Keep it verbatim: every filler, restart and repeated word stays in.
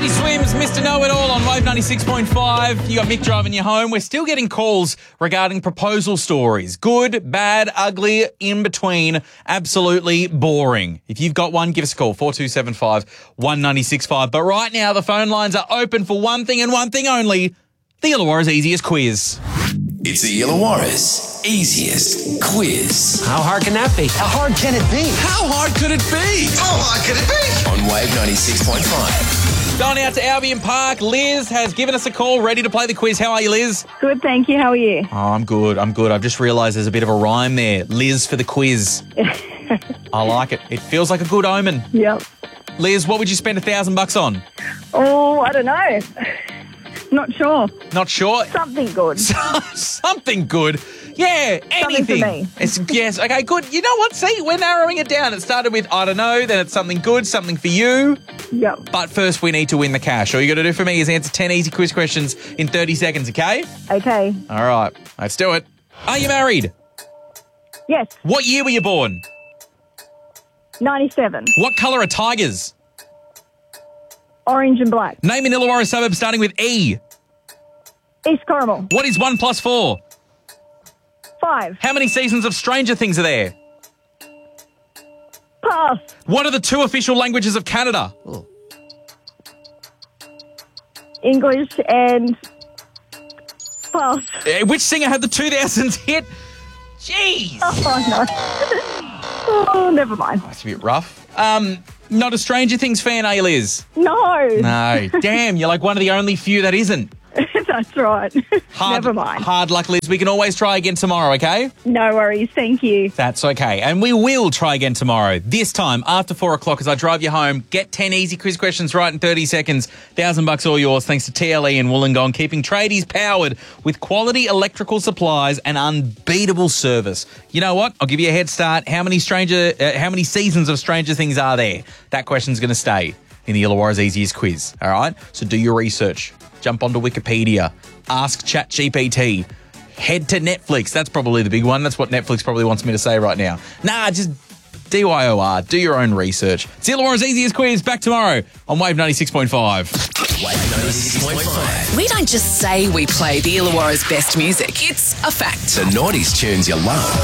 Teddy Swims, Mister Know-It-All on Wave ninety-six point five. You got Mick driving you home. We're still getting calls regarding proposal stories. Good, bad, ugly, in between, absolutely boring. If you've got one, give us a call, four two seven five, one nine six five. But right now, the phone lines are open for one thing and one thing only, the Illawarra's easiest quiz. It's the Illawarra's easiest quiz. How hard can that be? How hard can it be? How hard could it be? How hard could it be? On Wave ninety-six point five. Going out to Albion Park, Liz has given us a call, ready to play the quiz. How are you, Liz? Good, thank you. How are you? Oh, I'm good, I'm good. I've just realised there's a bit of a rhyme there. Liz for the quiz. I like it. It feels like a good omen. Yep. Liz, what would you spend a thousand bucks on? Oh, I don't know. Not sure. Not sure? Something good. Something good. Yeah, anything. Something for me. It's, yes, okay, good. You know what? See, we're narrowing it down. It started with, I don't know, then it's something good, something for you. Yep. But first, we need to win the cash. All you got to do for me is answer ten easy quiz questions in thirty seconds, okay? Okay. All right, let's do it. Are you married? Yes. What year were you born? ninety-seven. What colour are tigers? Orange and black. Name an Illawarra suburb starting with E. East Corrimal. What is one plus four? Five. How many seasons of Stranger Things are there? Pass. What are the two official languages of Canada? English and pass. Uh, which singer had the two thousands hit? Jeez. Oh, no. Oh, never mind. That's a bit rough. Um, not a Stranger Things fan, eh, Liz? No. No. Damn, you're like one of the only few that isn't. That's right. Hard, Never mind. Hard luck, Liz. We can always try again tomorrow, okay? No worries. Thank you. That's okay. And we will try again tomorrow. This time, after four o'clock, as I drive you home, get ten easy quiz questions right in thirty seconds. Thousand bucks all yours, thanks to T L E and Wollongong, keeping tradies powered with quality electrical supplies and unbeatable service. You know what? I'll give you a head start. How many Stranger, uh, how many seasons of Stranger Things are there? That question's going to stay in the Illawarra's easiest quiz, all right? So do your research. Jump onto Wikipedia, ask ChatGPT, head to Netflix. That's probably the big one. That's what Netflix probably wants me to say right now. Nah, just D Y O R. Do your own research. It's Illawarra's easiest quiz. Back tomorrow on Wave ninety-six point five. Wave ninety-six point five. We don't just say we play the Illawarra's best music. It's a fact. The noughties tunes you love.